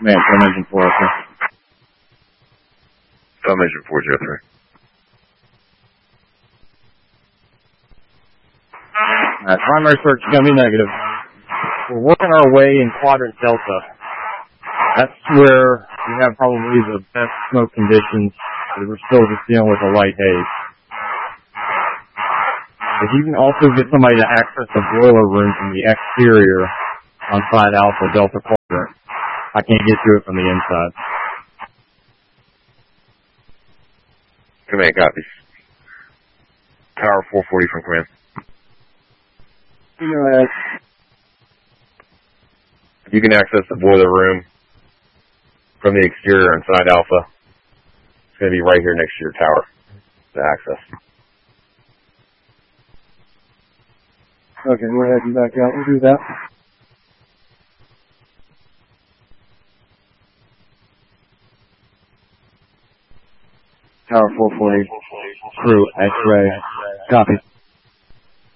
Command, Film Engine 403. Film Engine 403. Primary search is going to be negative. We're working our way in Quadrant Delta. That's where we have probably the best smoke conditions, but we're still just dealing with a light haze. If you can also get somebody to access the boiler room from the exterior on side Alpha Delta Quadrant, I can't get to it from the inside. Command copies. Tower 440 from command. Go ahead. If you can access the boiler room from the exterior on side Alpha, it's going to be right here next to your tower to access. Okay, go ahead and back out. We'll do that. Tower 440, crew, X-ray, copy.